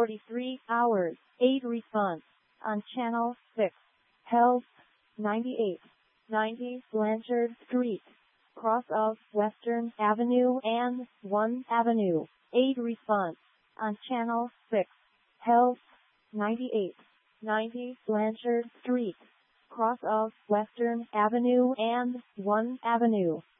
43 hours, 8 response. On Channel 6. Health, 9890 Blanchard Street, cross of Western Avenue and 1 Avenue, 8 response. On Channel 6. Health, 9890 Blanchard Street, cross of Western Avenue and 1 Avenue.